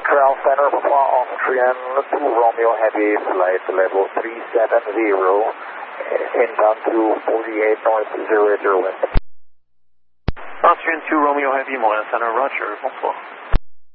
Montreal Center, Austrian 2 Romeo Heavy, flight level 370, inbound to 48 north, 080 wind. Austrian 2 Romeo Heavy, Montreal Center, roger, bonsoir.